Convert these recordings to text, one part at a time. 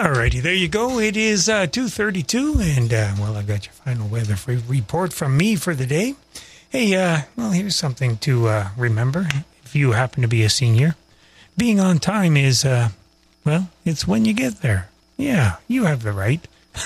Alrighty, there you go. It is 2:32, and well, I got your final weather report from me for the day. Hey, well, here's something to remember if you happen to be a senior. Being on time is, well, it's when you get there. Yeah, you have the right.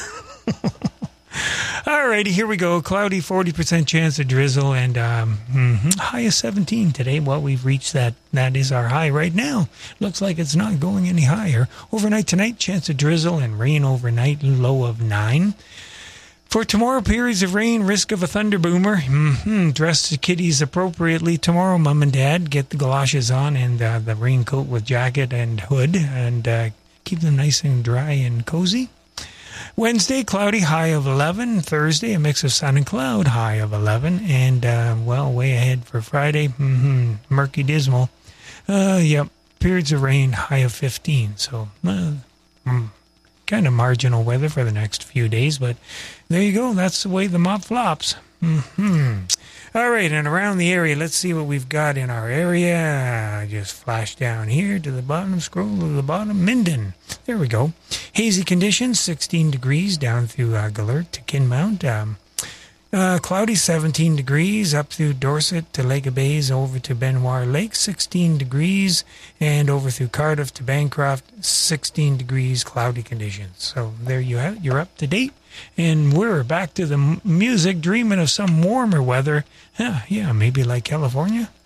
Alrighty, here we go. Cloudy, 40% chance of drizzle, and high of 17 today. Well, we've reached that. That is our high right now. Looks like it's not going any higher. Overnight tonight, chance of drizzle and rain overnight, low of 9. For tomorrow, periods of rain, risk of a thunder boomer. Dress the kiddies appropriately tomorrow, Mom and Dad. Get the galoshes on and the raincoat with jacket and hood, and keep them nice and dry and cozy. Wednesday, cloudy, high of 11. Thursday, a mix of sun and cloud, high of 11. And, well, way ahead for Friday, murky, dismal. Yep, periods of rain, high of 15. So, kind of marginal weather for the next few days, but there you go. That's the way the mop flops. All right, and around the area, let's see what we've got in our area. Just flash down here to the bottom, scroll to the bottom. Minden. There we go. Hazy conditions, 16 degrees down through Gallert to Kinmount. Cloudy, 17 degrees up through Dorset to Lake of Bays, over to Benoir Lake, 16 degrees, and over through Cardiff to Bancroft, 16 degrees, cloudy conditions. So there you have it. You're up to date. And we're back to the music, dreaming of some warmer weather. Yeah, maybe like California.